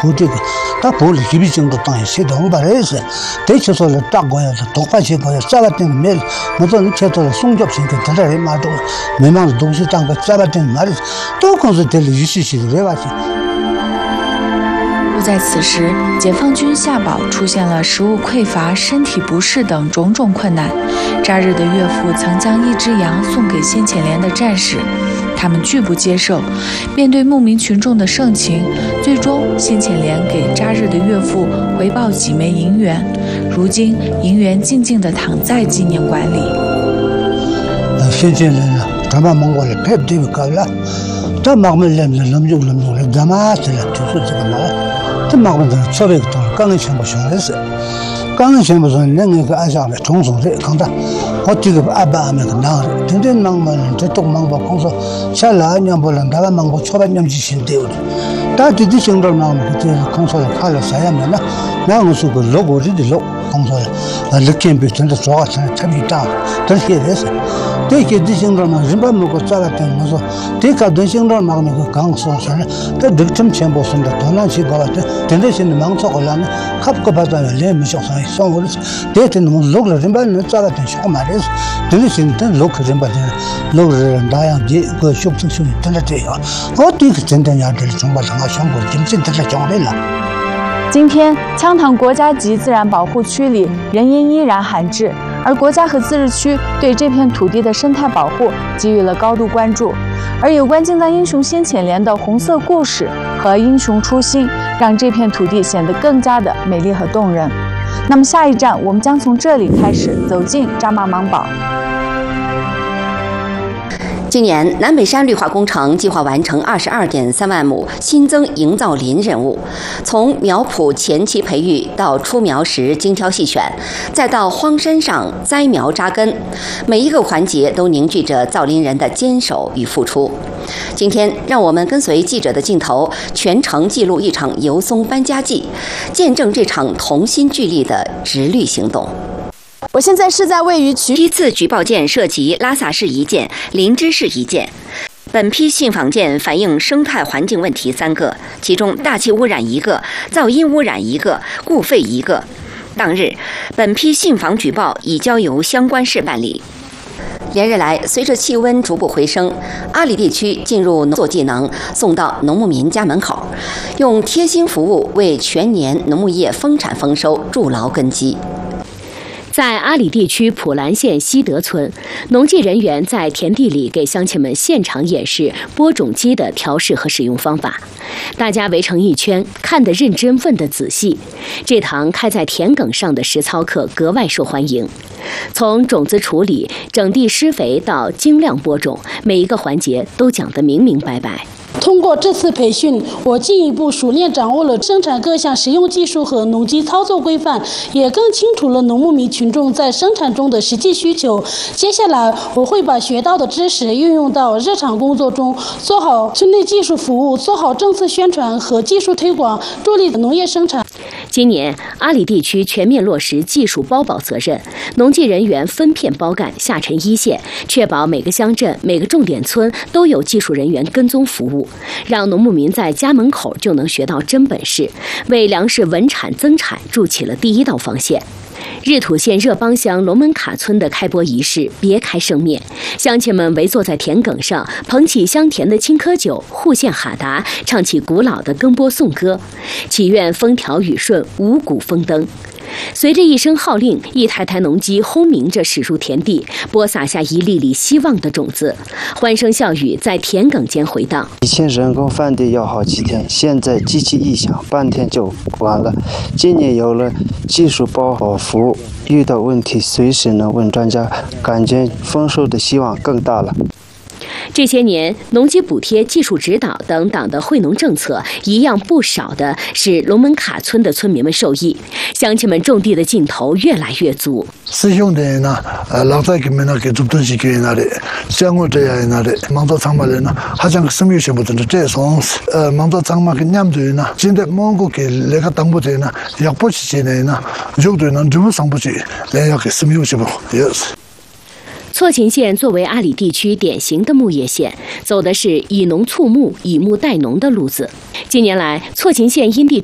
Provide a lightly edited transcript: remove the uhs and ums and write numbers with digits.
보되고 다 볼이 집이 정도 땅에 세동 바래서 대처소를 딱 거야서 독파시 거야 짜봤던 매일 무슨 채도를 송접신게 대단히 말도 매망 동시 땅거 짜봤던 말이 또 거기서 될 유시시를 해봤지 就在此时，解放军下堡出现了食物匮乏、身体不适等种种困难。扎日的岳父曾将1只羊送给先遣连的战士，他们拒不接受。面对牧民群众的盛情，最终先遣连给扎日的岳父回报几枚银元。如今，银元静静地躺在纪念馆里。 先遣连啊，他把蒙古人派对搞了，他忙没人了，咱们这了就是这个嘛。 这忙不得，稍微个多，刚刚全部上来是，刚刚全部上，另一个按下来，重手的，看到，我这个阿爸阿妈个男的，天天忙嘛，这都忙不工作，下来娘不能，他们忙不，超把娘子心丢了，但这行动忙嘛，这工作看了3样面了，那我说个路过这的路，工作了，那天别真的做啊，真特别大，但是现在是。 这些的行动嘛，日本某个咋个定？我说，这个的行动嘛，那个刚说说呢，这这这么全部送的，当然去搞了，真的是忙错了呢，还不把咱连没想上，上我的，这这弄路了，日本人咋个定？小马的是，真的是真路可日本人，路人那样的个小朋友真的这样，我这个真的呀，这里中国上啊，中国真的是讲来了。 今天，羌塘国家级自然保护区里人烟依然罕至，而国家和自治区对这片土地的生态保护给予了高度关注。而有关靖藏英雄先遣连的红色故事和英雄初心，让这片土地显得更加的美丽和动人。那么下一站，我们将从这里开始走进扎玛芒堡。 今年，南北山绿化工程计划完成22.3万亩新增营造林任务，从苗圃前期培育到出苗时精挑细选，再到荒山上栽苗扎根，每一个环节都凝聚着造林人的坚守与付出。今天，让我们跟随记者的镜头，全程记录一场油松搬家记，见证这场同心聚力的植绿行动。 我现在是在位于批次举报件涉及拉萨市1件、林芝市1件。本批信访件反映生态环境问题3个，其中大气污染1个，噪音污染1个，故废1个。当日，本批信访举报已交由相关市办理。 连日来，随着气温逐步回升，阿里地区进入农作技能送到农牧民家门口，用贴心服务为全年农牧业丰产丰收筑牢根基。 在阿里地区普兰县西德村，农技人员在田地里给乡亲们现场演示播种机的调试和使用方法。大家围成一圈，看得认真，问得仔细。这堂开在田埂上的实操课格外受欢迎。从种子处理、整地施肥到精量播种，每一个环节都讲得明明白白。 通过这次培训，我进一步熟练掌握了生产各项实用技术和农机操作规范，也更清楚了农牧民群众在生产中的实际需求。接下来，我会把学到的知识运用到日常工作中，做好村内技术服务，做好政策宣传和技术推广，助力农业生产。 今年，阿里地区全面落实技术包保责任，农技人员分片包干，下沉一线，确保每个乡镇、每个重点村都有技术人员跟踪服务，让农牧民在家门口就能学到真本事，为粮食稳产增产筑起了第1道防线。 日土县热邦乡龙门卡村的开播仪式别开生面，乡亲们围坐在田埂上，捧起香甜的青稞酒，互献哈达，唱起古老的耕播颂歌，祈愿风调雨顺，五谷丰登。随着一声号令，一台台农机轰鸣着驶入田地，播撒下一粒粒希望的种子。欢声笑语在田埂间回荡。 以前人工翻地要好几天，现在机器一响，半天就完了。今年有了技术包保服务，遇到问题随时能问专家，感觉丰收的希望更大了。 这些年，农机补贴、技术指导等党的惠农政策，一样不少的是龙门卡村的村民们受益，乡亲们种地的劲头越来越足。 师兄弟呢，老在给们那给做东西给那里，像我这样那里，忙到长嘛人呢，好像什么全部都是这种，忙到长嘛给娘子呢，现在蒙古给那个当不得呢，要不起进来呢，肉队呢就上不去，连要给什么全部也是。 错勤县作为阿里地区典型的牧业县，走的是以农促牧、以牧代农的路子。近年来，错勤县因地